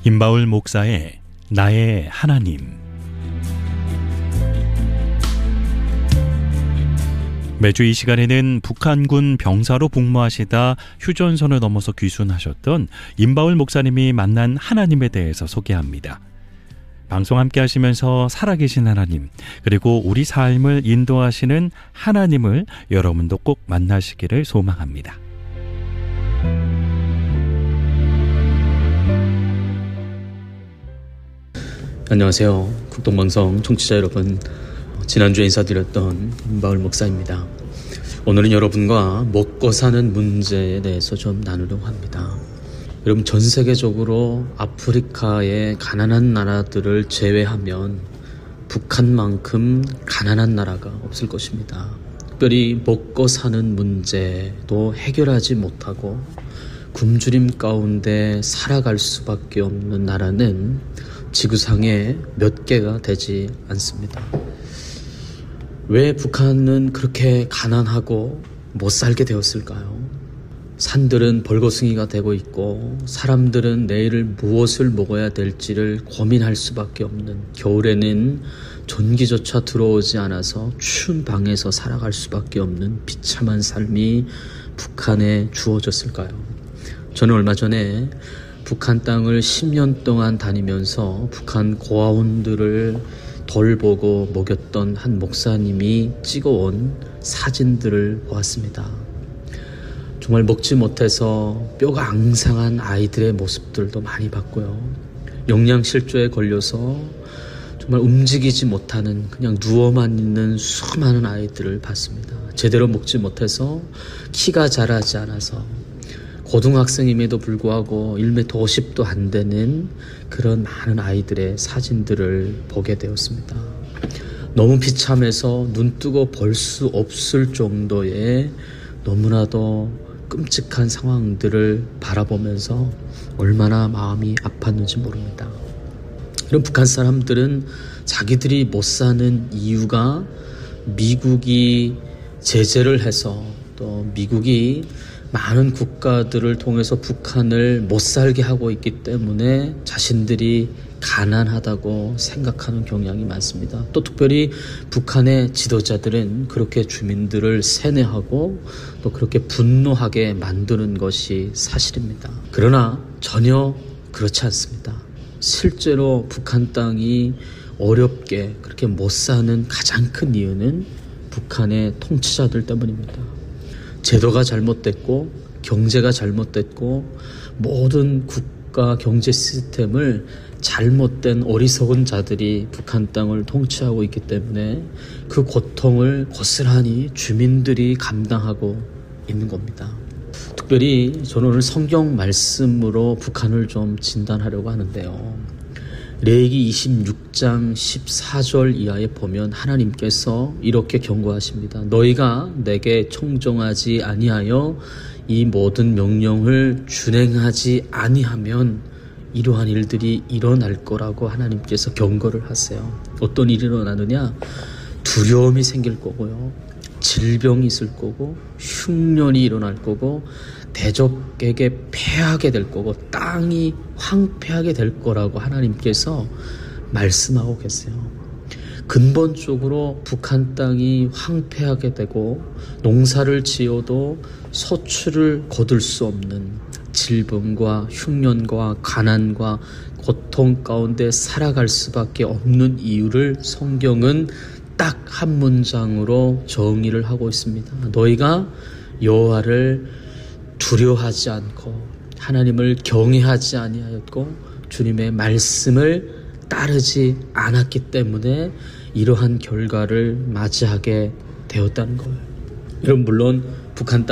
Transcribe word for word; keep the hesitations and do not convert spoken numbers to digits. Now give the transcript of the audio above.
임바울 목사의 나의 하나님. 매주 이 시간에는 북한군 병사로 복무하시다 휴전선을 넘어서 귀순하셨던 임바울 목사님이 만난 하나님에 대해서 소개합니다. 방송 함께 하시면서 살아계신 하나님, 그리고 우리 삶을 인도하시는 하나님을 여러분도 꼭 만나시기를 소망합니다. 안녕하세요. 국동방송 청취자 여러분, 지난주에 인사드렸던 임바울 목사입니다. 오늘은 여러분과 먹고 사는 문제에 대해서 좀 나누려고 합니다. 여러분, 전 세계적으로 아프리카의 가난한 나라들을 제외하면 북한만큼 가난한 나라가 없을 것입니다. 특별히 먹고 사는 문제도 해결하지 못하고 굶주림 가운데 살아갈 수밖에 없는 나라는 지구상에 몇 개가 되지 않습니다. 왜 북한은 그렇게 가난하고 못 살게 되었을까요? 산들은 벌거숭이가 되고 있고 사람들은 내일 무엇을 먹어야 될지를 고민할 수밖에 없는, 겨울에는 전기조차 들어오지 않아서 추운 방에서 살아갈 수밖에 없는 비참한 삶이 북한에 주어졌을까요? 저는 얼마 전에 북한 땅을 십 년 동안 다니면서 북한 고아원들을 돌보고 먹였던 한 목사님이 찍어온 사진들을 보았습니다. 정말 먹지 못해서 뼈가 앙상한 아이들의 모습들도 많이 봤고요. 영양실조에 걸려서 정말 움직이지 못하는, 그냥 누워만 있는 수많은 아이들을 봤습니다. 제대로 먹지 못해서 키가 자라지 않아서 고등학생임에도 불구하고 일 미터 오십도 안 되는 그런 많은 아이들의 사진들을 보게 되었습니다. 너무 비참해서 눈 뜨고 볼 수 없을 정도의 너무나도 끔찍한 상황들을 바라보면서 얼마나 마음이 아팠는지 모릅니다. 이런 북한 사람들은 자기들이 못 사는 이유가 미국이 제재를 해서, 또 미국이 많은 국가들을 통해서 북한을 못 살게 하고 있기 때문에 자신들이 가난하다고 생각하는 경향이 많습니다. 또 특별히 북한의 지도자들은 그렇게 주민들을 세뇌하고 또 그렇게 분노하게 만드는 것이 사실입니다. 그러나 전혀 그렇지 않습니다. 실제로 북한 땅이 어렵게 그렇게 못 사는 가장 큰 이유는 북한의 통치자들 때문입니다. 제도가 잘못됐고 경제가 잘못됐고 모든 국가 경제 시스템을 잘못된 어리석은 자들이 북한 땅을 통치하고 있기 때문에 그 고통을 고스란히 주민들이 감당하고 있는 겁니다. 특별히 저는 오늘 성경 말씀으로 북한을 좀 진단하려고 하는데요. 레위기 이십육 장 십사 절 이하에 보면 하나님께서 이렇게 경고하십니다. 너희가 내게 청종하지 아니하여 이 모든 명령을 준행하지 아니하면 이러한 일들이 일어날 거라고 하나님께서 경고를 하세요. 어떤 일이 일어나느냐? 두려움이 생길 거고요, 질병이 있을 거고, 흉년이 일어날 거고, 대적에게 패하게 될 거고, 땅이 황폐하게 될 거라고 하나님께서 말씀하고 계세요. 근본적으로 북한 땅이 황폐하게 되고 농사를 지어도 소출을 거둘 수 없는 질병과 흉년과 가난과 고통 가운데 살아갈 수밖에 없는 이유를 성경은 딱 한 문장으로 정의를 하고 있습니다. 너희가 여호와를 두려워하지 않고 하나님을 경외하지 아니하였고 주님의 말씀을 따르지 않았기 때문에 이러한 결과를 맞이하게 되었다는 거예요. 여러분, 물론 북한 땅